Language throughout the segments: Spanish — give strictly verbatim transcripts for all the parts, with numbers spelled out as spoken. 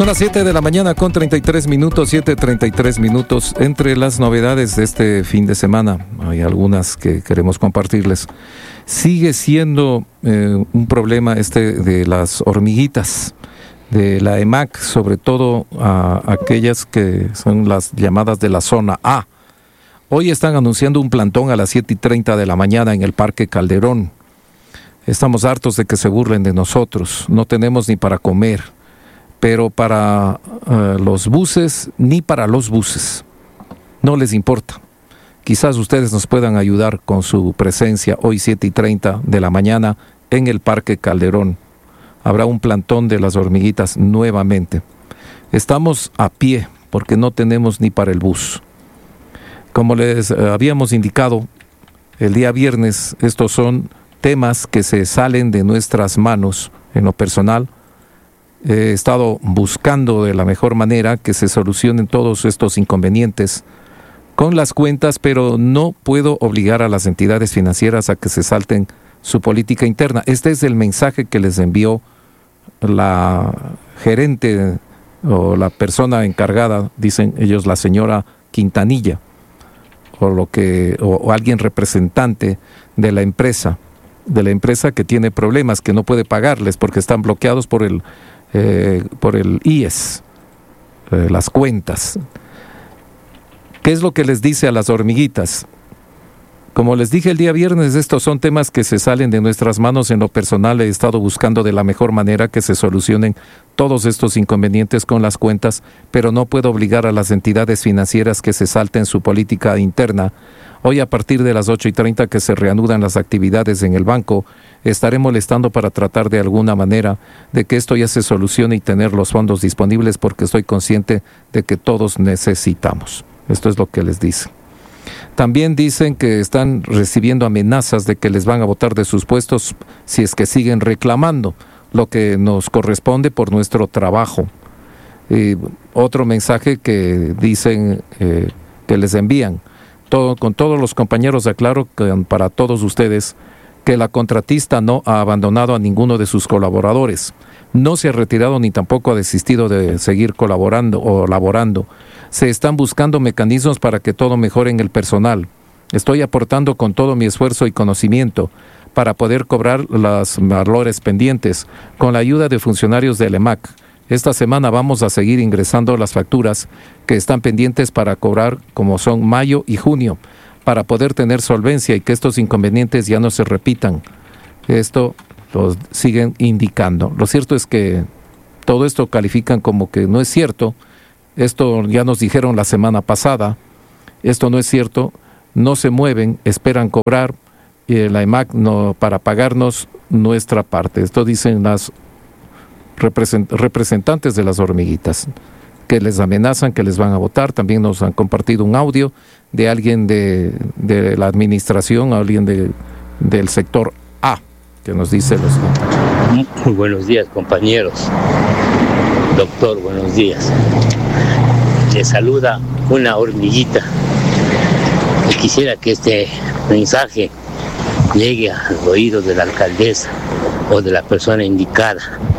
Son las siete de la mañana con treinta y tres minutos, siete treinta y tres minutos. Entre las novedades de este fin de semana, hay algunas que queremos compartirles. Sigue siendo eh, un problema este de las hormiguitas, de la E M A C, sobre todo a aquellas que son las llamadas de la zona A. Hoy están anunciando un plantón a las siete y treinta de la mañana en el Parque Calderón. Estamos hartos de que se burlen de nosotros, no tenemos ni para comer. Pero para uh, los buses, ni para los buses. No les importa. Quizás ustedes nos puedan ayudar con su presencia hoy siete y treinta de la mañana en el Parque Calderón. Habrá un plantón de las hormiguitas nuevamente. Estamos a pie porque no tenemos ni para el bus. Como les uh, habíamos indicado el día viernes, estos son temas que se salen de nuestras manos en lo personal. He estado buscando de la mejor manera que se solucionen todos estos inconvenientes con las cuentas, pero no puedo obligar a las entidades financieras a que se salten su política interna. Este es el mensaje que les envió la gerente o la persona encargada, dicen ellos, la señora Quintanilla, o, lo que, o, o alguien representante de la empresa, de la empresa que tiene problemas, que no puede pagarles porque están bloqueados por el Eh, por el I E S, eh, las cuentas. ¿Qué es lo que les dice a las hormiguitas? Como les dije el día viernes, estos son temas que se salen de nuestras manos. En lo personal he estado buscando de la mejor manera que se solucionen todos estos inconvenientes con las cuentas, pero no puedo obligar a las entidades financieras que se salten su política interna. Hoy a partir de las ocho y treinta que se reanudan las actividades en el banco, estaré molestando para tratar de alguna manera de que esto ya se solucione y tener los fondos disponibles, porque estoy consciente de que todos necesitamos. Esto es lo que les dice. También dicen que están recibiendo amenazas de que les van a botar de sus puestos si es que siguen reclamando lo que nos corresponde por nuestro trabajo. Y otro mensaje que dicen eh, que les envían. Todo, con todos los compañeros aclaro que para todos ustedes que la contratista no ha abandonado a ninguno de sus colaboradores. No se ha retirado ni tampoco ha desistido de seguir colaborando o laborando. Se están buscando mecanismos para que todo mejore en el personal. Estoy aportando con todo mi esfuerzo y conocimiento para poder cobrar los valores pendientes con la ayuda de funcionarios del E M A C. Esta semana vamos a seguir ingresando las facturas que están pendientes para cobrar, como son mayo y junio, para poder tener solvencia y que estos inconvenientes ya no se repitan. Esto lo siguen indicando. Lo cierto es que todo esto califican como que no es cierto. Esto ya nos dijeron la semana pasada. Esto no es cierto. No se mueven, esperan cobrar y la E M A C no, para pagarnos nuestra parte. Esto dicen las representantes de las hormiguitas, que les amenazan, que les van a votar. También nos han compartido un audio de alguien de, de la administración, alguien de, del sector A, que nos dice lo siguiente. Muy buenos días, compañeros. Doctor, buenos días. Les saluda una hormiguita. Y quisiera que este mensaje llegue a los oídos de la alcaldesa o de la persona indicada,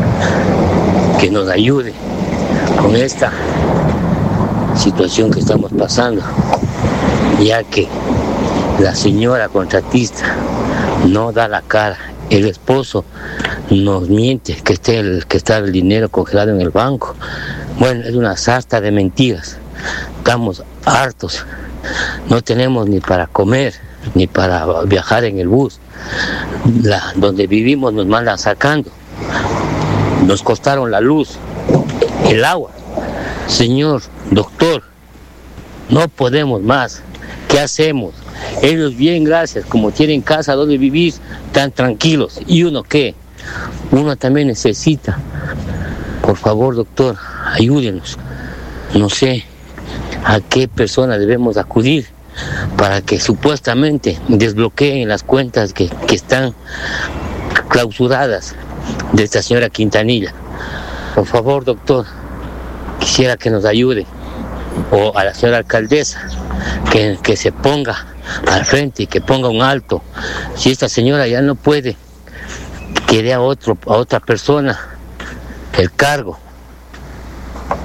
que nos ayude con esta situación que estamos pasando, ya que la señora contratista no da la cara, el esposo nos miente que esté el, que está el dinero congelado en el banco. Bueno, es una sarta de mentiras. Estamos hartos, no tenemos ni para comer ni para viajar en el bus. La, donde vivimos nos mandan sacando. Nos costaron la luz, el agua. Señor doctor, no podemos más. ¿Qué hacemos? Ellos bien, gracias, como tienen casa donde vivir, tan tranquilos. ¿Y uno qué? Uno también necesita. Por favor, doctor, ayúdenos. No sé a qué persona debemos acudir para que supuestamente desbloqueen las cuentas que, que están clausuradas de esta señora Quintanilla. Por favor, doctor, quisiera que nos ayude, o a la señora alcaldesa, que, que se ponga al frente y que ponga un alto. Si esta señora ya no puede, que dé a, otro, a otra persona el cargo,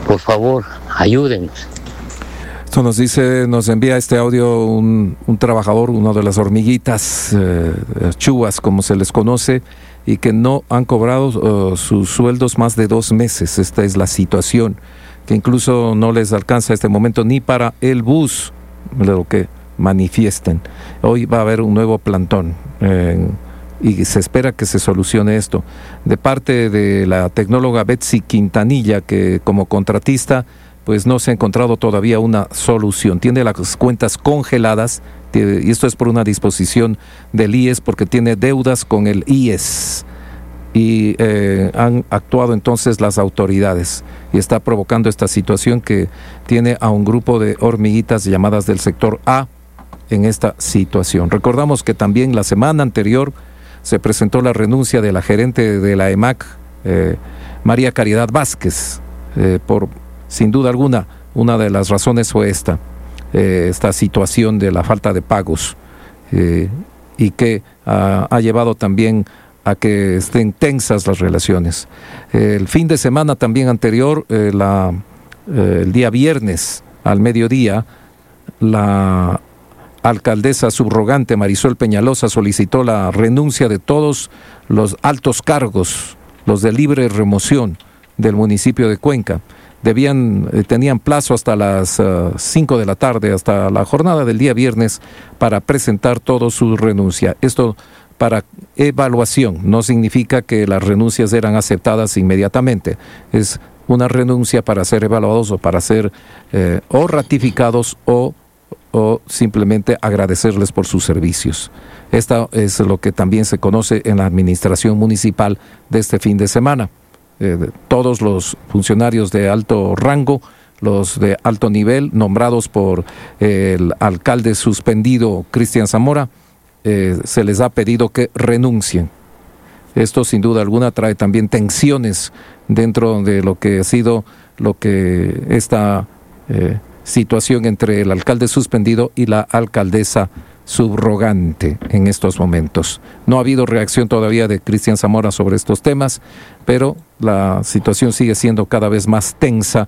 por favor, ayúdenos. Esto nos dice, nos envía este audio un, un trabajador, uno de las hormiguitas, eh, chubas como se les conoce, y que no han cobrado uh, sus sueldos más de dos meses. Esta es la situación, que incluso no les alcanza este momento ni para el bus, de lo que manifiesten. Hoy va a haber un nuevo plantón eh, y se espera que se solucione esto. De parte de la tecnóloga Betsy Quintanilla, que como contratista pues no se ha encontrado todavía una solución. Tiene las cuentas congeladas, y esto es por una disposición del I E S, porque tiene deudas con el I E S. Y eh, han actuado entonces las autoridades y está provocando esta situación que tiene a un grupo de hormiguitas llamadas del sector A en esta situación. Recordamos que también la semana anterior se presentó la renuncia de la gerente de la E M A C, eh, María Caridad Vázquez, eh, por sin duda alguna una de las razones fue esta, eh, esta situación de la falta de pagos eh, y que uh, ha llevado también a que estén tensas las relaciones. Eh, el fin de semana también anterior, eh, la, eh, el día viernes al mediodía, la alcaldesa subrogante Marisol Peñalosa solicitó la renuncia de todos los altos cargos, los de libre remoción del municipio de Cuenca. Debían, eh, tenían plazo hasta las cinco uh, de la tarde, hasta la jornada del día viernes, para presentar todo su renuncia. Esto para evaluación, no significa que las renuncias eran aceptadas inmediatamente. Es una renuncia para ser evaluados o para ser eh, o ratificados o, o simplemente agradecerles por sus servicios. Esto es lo que también se conoce en la administración municipal de este fin de semana. Eh, de todos los funcionarios de alto rango, los de alto nivel, nombrados por eh, el alcalde suspendido Cristian Zamora, eh, se les ha pedido que renuncien. Esto sin duda alguna trae también tensiones dentro de lo que ha sido lo que esta eh, situación entre el alcalde suspendido y la alcaldesa subrogante en estos momentos. No ha habido reacción todavía de Cristian Zamora sobre estos temas, pero la situación sigue siendo cada vez más tensa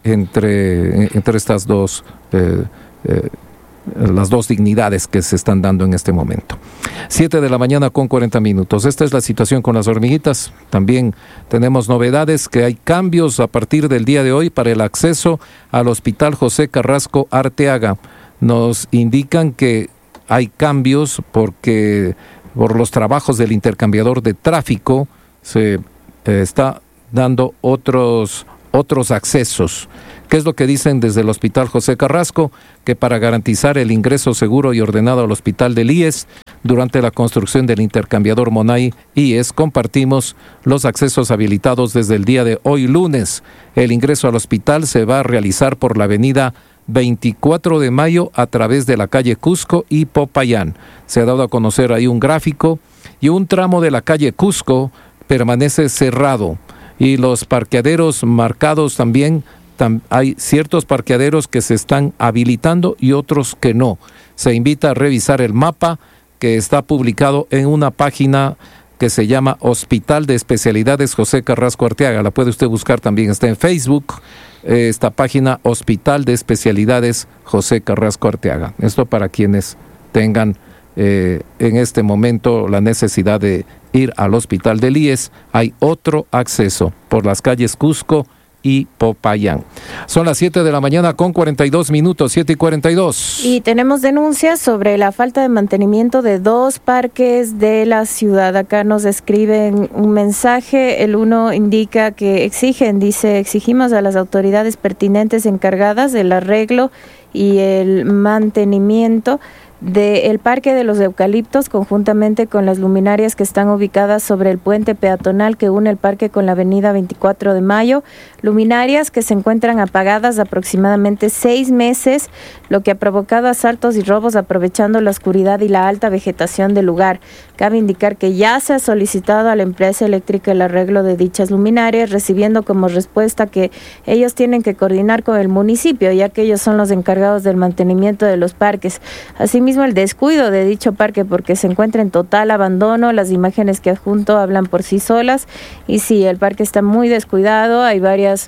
entre, entre estas dos, eh, eh, las dos dignidades que se están dando en este momento. Siete de la mañana con cuarenta minutos. Esta es la situación con las hormiguitas. También tenemos novedades, que hay cambios a partir del día de hoy para el acceso al Hospital José Carrasco Arteaga. Nos indican que hay cambios porque por los trabajos del intercambiador de tráfico se eh, está dando otros, otros accesos. ¿Qué es lo que dicen desde el Hospital José Carrasco? Que para garantizar el ingreso seguro y ordenado al Hospital del I E S, durante la construcción del intercambiador Monay I E S, compartimos los accesos habilitados desde el día de hoy lunes. El ingreso al hospital se va a realizar por la avenida veinticuatro de mayo a través de la calle Cusco y Popayán. Se ha dado a conocer ahí un gráfico y un tramo de la calle Cusco permanece cerrado y los parqueaderos marcados también, tam, hay ciertos parqueaderos que se están habilitando y otros que no. Se invita a revisar el mapa que está publicado en una página que se llama Hospital de Especialidades José Carrasco Arteaga. La puede usted buscar también, está en Facebook, eh, esta página Hospital de Especialidades José Carrasco Arteaga. Esto para quienes tengan eh, en este momento la necesidad de ir al Hospital del I E S. Hay otro acceso por las calles Cusco y Popayán. Son las siete de la mañana con cuarenta y dos minutos, siete y cuarenta y dos. Y tenemos denuncias sobre la falta de mantenimiento de dos parques de la ciudad. Acá nos escriben un mensaje. El uno indica que exigen, dice, exigimos a las autoridades pertinentes encargadas del arreglo y el mantenimiento del Parque de los Eucaliptos, conjuntamente con las luminarias que están ubicadas sobre el puente peatonal que une el parque con la avenida veinticuatro de mayo, luminarias que se encuentran apagadas aproximadamente seis meses, lo que ha provocado asaltos y robos aprovechando la oscuridad y la alta vegetación del lugar. Cabe indicar que ya se ha solicitado a la empresa eléctrica el arreglo de dichas luminarias, recibiendo como respuesta que ellos tienen que coordinar con el municipio, ya que ellos son los encargados del mantenimiento de los parques. Asimismo, el descuido de dicho parque porque se encuentra en total abandono. Las imágenes que adjunto hablan por sí solas y sí, el parque está muy descuidado. Hay varias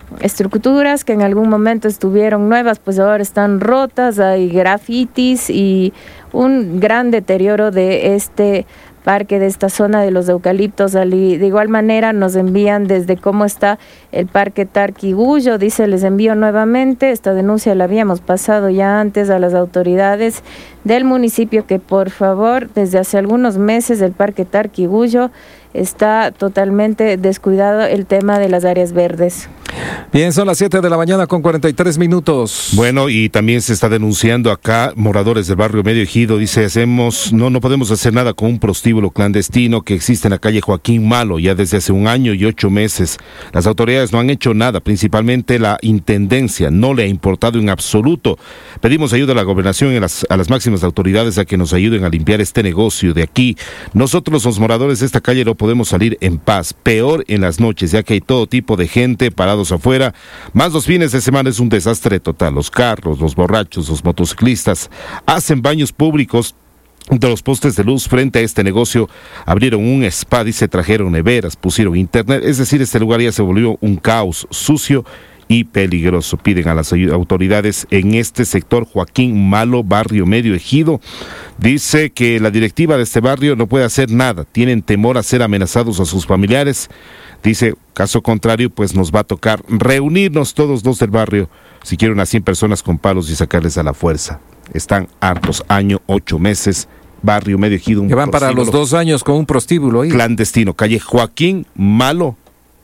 estructuras que en algún momento estuvieron nuevas, pues ahora están rotas, hay grafitis y un gran deterioro de este parque, de esta zona de los eucaliptos. De igual manera nos envían desde cómo está el parque Tarquiguyo, dice, les envío nuevamente, esta denuncia la habíamos pasado ya antes a las autoridades del municipio, que por favor, desde hace algunos meses el parque Tarquiguyo está totalmente descuidado el tema de las áreas verdes. Bien, son las siete de la mañana con cuarenta y tres minutos. Bueno, y también se está denunciando acá, moradores del barrio Medio Ejido, dice, hacemos, no, no podemos hacer nada con un prostíbulo clandestino que existe en la calle Joaquín Malo ya desde hace un año y ocho meses. Las autoridades no han hecho nada, principalmente la intendencia, no le ha importado en absoluto. Pedimos ayuda a la gobernación y a las, a las máximas autoridades a que nos ayuden a limpiar este negocio de aquí. Nosotros, los moradores de esta calle, no podemos salir en paz, peor en las noches, ya que hay todo tipo de gente parados afuera, más los fines de semana es un desastre total. Los carros, los borrachos, los motociclistas hacen baños públicos de los postes de luz frente a este negocio, abrieron un spa y se trajeron neveras, pusieron internet, es decir, este lugar ya se volvió un caos sucio y peligroso. Piden a las autoridades en este sector Joaquín Malo, barrio Medio Ejido. Dice que la directiva de este barrio no puede hacer nada, tienen temor a ser amenazados a sus familiares. Dice, caso contrario, pues nos va a tocar reunirnos todos los del barrio, si quieren a cien personas con palos y sacarles a la fuerza. Están hartos, año, ocho meses, barrio Medio Ejido. Que van para los dos años con un prostíbulo ahí. Clandestino, calle Joaquín Malo,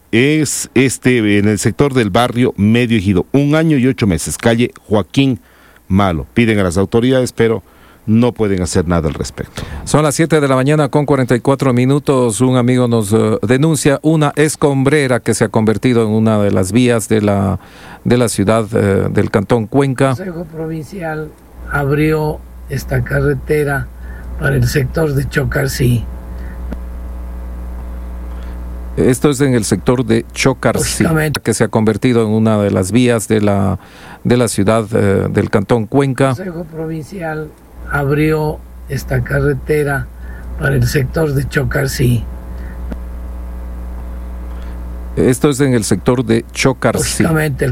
es este en el sector del barrio Medio Ejido. Un año y ocho meses, calle Joaquín Malo. Piden a las autoridades, pero no pueden hacer nada al respecto. Son las siete de la mañana con cuarenta y cuatro minutos. Un amigo nos uh, denuncia una escombrera que se ha convertido en una de las vías de la, de la ciudad uh, del Cantón Cuenca. El Consejo Provincial abrió esta carretera para el sector de Chocarcí. Esto es en el sector de Chocarcí, que se ha convertido en una de las vías de la, de la ciudad uh, del Cantón Cuenca. El Consejo Provincial abrió esta carretera para el sector de Chocarcí. Esto es en el sector de Chocarcí.